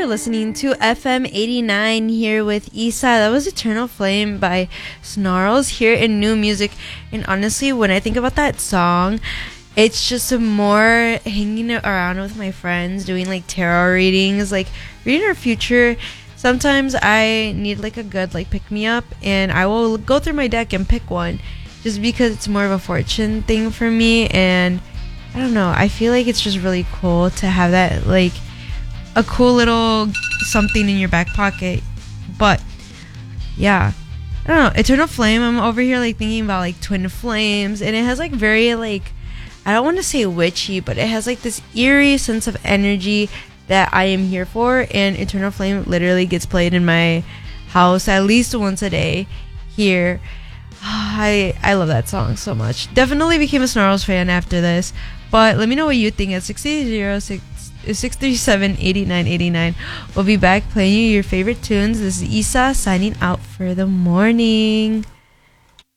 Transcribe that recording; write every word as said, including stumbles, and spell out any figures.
you're listening to F M eighty-nine here with Isa. That was Eternal Flame by Snarls here in New Music. And honestly, when I think about that song, it's just a more hanging around with my friends, doing like tarot readings, like reading our future. Sometimes I need like a good like pick me up, and I will go through my deck and pick one just because it's more of a fortune thing for me. And I don't know, I feel like it's just really cool to have that, like a cool little something in your back pocket. But yeah, I don't know, Eternal Flame, I'm over here like thinking about like twin flames, and it has like very like, I don't want to say witchy, but it has like this eerie sense of energy that I am here for. And Eternal Flame literally gets played in my house at least once a day here. I I love that song so much. Definitely became a Snarls fan after this. But let me know what you think at six zero six six three seven eight nine eight nine. We'll be back playing you your favorite tunes. This is Isa signing out for the morning.